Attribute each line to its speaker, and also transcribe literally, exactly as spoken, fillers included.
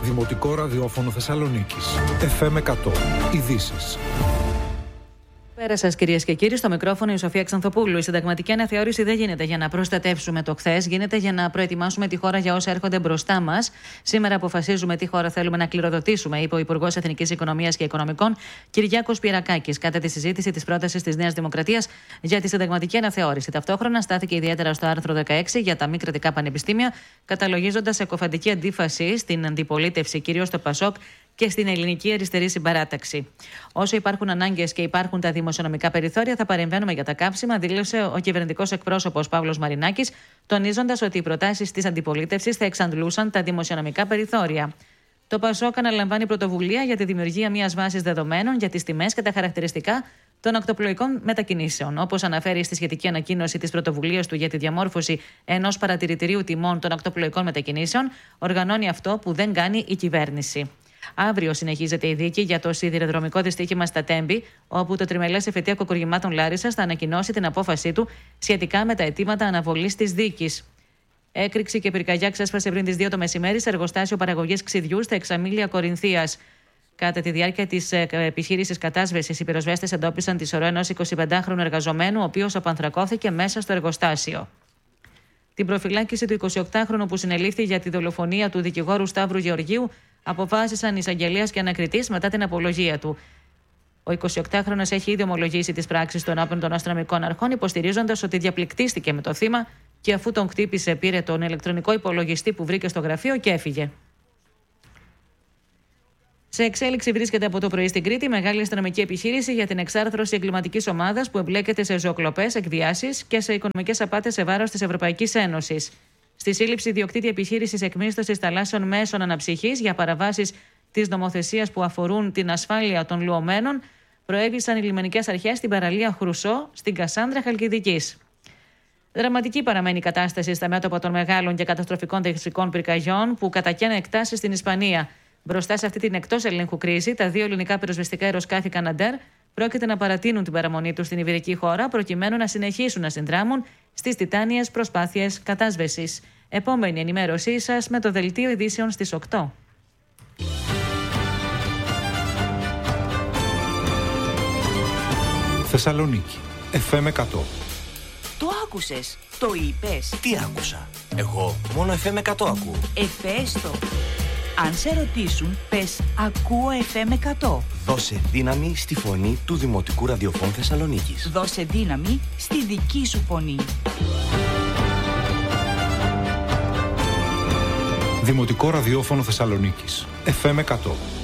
Speaker 1: Δημοτικό ραδιόφωνο Θεσσαλονίκης. εφ εμ εκατό. Ειδήσεις.
Speaker 2: Πέρα σας, κυρίες και κύριοι, στο μικρόφωνο η Σοφία Ξανθοπούλου. Η συνταγματική αναθεώρηση δεν γίνεται για να προστατεύσουμε το χθες, γίνεται για να προετοιμάσουμε τη χώρα για όσα έρχονται μπροστά μας. Σήμερα αποφασίζουμε τι χώρα θέλουμε να κληροδοτήσουμε, είπε ο Υπουργός Εθνικής Οικονομίας και Οικονομικών, Κυριάκος Πυρακάκης, κατά τη συζήτηση της πρότασης της Νέας Δημοκρατίας για τη συνταγματική αναθεώρηση. Ταυτόχρονα στάθηκε ιδιαίτερα στο άρθρο δεκαέξι για τα μη κρατικά πανεπιστήμια, καταλογίζοντας εκοφαντική αντίφαση στην αντιπολίτευση, κυρίως στο Πασόκ, και στην ελληνική αριστερή συμπαράταξη. Όσο υπάρχουν ανάγκες και υπάρχουν τα δημοσιονομικά περιθώρια, θα παρεμβαίνουμε για τα καύσιμα, δήλωσε ο κυβερνητικός εκπρόσωπος Παύλος Μαρινάκης, τονίζοντας ότι οι προτάσεις της αντιπολίτευσης θα εξαντλούσαν τα δημοσιονομικά περιθώρια. Το Πασόκ αναλαμβάνει πρωτοβουλία για τη δημιουργία μιας βάσης δεδομένων για τις τιμές και τα χαρακτηριστικά των ακτοπλοϊκών μετακινήσεων. Όπως αναφέρει στη σχετική ανακοίνωση της πρωτοβουλίας του για τη διαμόρφωση ενός παρατηρητηρίου τιμών των ακτοπλοϊκών μετακινήσεων, οργανώνει αυτό που δεν κάνει η κυβέρνηση. Αύριο συνεχίζεται η δίκη για το σιδηροδρομικό δυστύχημα στα Τέμπη, όπου το τριμελές εφετείο Κοκουργημάτων Λάρισσας θα ανακοινώσει την απόφασή του σχετικά με τα αιτήματα αναβολής της δίκης. Έκρηξη και πυρκαγιά ξέσπασε πριν τις δύο το μεσημέρι σε εργοστάσιο παραγωγής ξυδιού στα Εξαμήλια Κορινθίας. Κατά τη διάρκεια της επιχείρησης κατάσβεσης, οι πυροσβέστες εντόπισαν τη σωρό ενός εικοσιπεντάχρονου εργαζομένου, ο οποίος απανθρακώθηκε μέσα στο εργοστάσιο. Την προφυλάκηση του εικοσιοκτάχρονου που συνελήφθη για τη δολοφονία του δικηγόρου Σταύρου Γεωργίου αποφάσισαν εισαγγελέας και ανακριτής μετά την απολογία του. Ο εικοσιοκτάχρονος έχει ήδη ομολογήσει τις πράξεις των όπλων των αστυνομικών αρχών, υποστηρίζοντας ότι διαπληκτίστηκε με το θύμα και αφού τον χτύπησε, πήρε τον ηλεκτρονικό υπολογιστή που βρήκε στο γραφείο και έφυγε. Σε εξέλιξη βρίσκεται από το πρωί στην Κρήτη μεγάλη αστυνομική επιχείρηση για την εξάρθρωση εγκληματικής ομάδας που εμπλέκεται σε ζωοκλοπές, εκβιάσεις και σε οικονομικές απάτες σε βάρος της Ευρωπαϊκής Ένωσης. Στη σύλληψη ιδιοκτήτη επιχείρησης εκμίσθωσης θαλάσσιων μέσων αναψυχής για παραβάσεις της νομοθεσίας που αφορούν την ασφάλεια των λουωμένων, προέβησαν οι λιμενικές αρχές στην παραλία Χρουσό, στην Κασάνδρα Χαλκιδικής. Δραματική παραμένει η κατάσταση στα μέτωπα των μεγάλων και καταστροφικών δεξικών πυρκαγιών που κατακαίνουν εκτάσεις στην Ισπανία. Μπροστά σε αυτή την εκτός ελέγχου κρίση, τα δύο ελληνικά πυροσβεστικά αεροσκάφη Καναντέρ πρόκειται να παρατείνουν την παραμονή τους στην Ιβηρική χώρα, προκειμένου να συνεχίσουν να συνδράμουν στις τιτάνιες προσπάθειες κατάσβεσης. Επόμενη ενημέρωσή σας με το δελτίο ειδήσεων στις οκτώ.
Speaker 1: Θεσσαλονίκη, εφ εμ εκατό.
Speaker 3: Το άκουσες, το είπες.
Speaker 4: Τι άκουσα? Εγώ μόνο εφ εμ εκατό ακούω.
Speaker 3: Εφέστο. Αν σε ρωτήσουν, πες ακούω εφ εμ εκατό.
Speaker 4: Δώσε δύναμη στη φωνή του Δημοτικού Ραδιοφώνου Θεσσαλονίκης.
Speaker 3: Δώσε δύναμη στη δική σου φωνή.
Speaker 1: Δημοτικό Ραδιόφωνο Θεσσαλονίκης, εφ εμ εκατό.